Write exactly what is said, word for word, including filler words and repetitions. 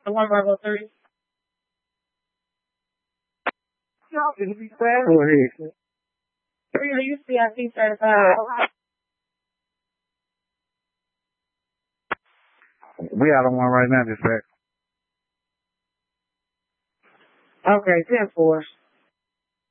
The one by level three. No, it'll be fast. Go ahead. Three are you C I C certified. We out on one right now, dispatch. Okay, ten four.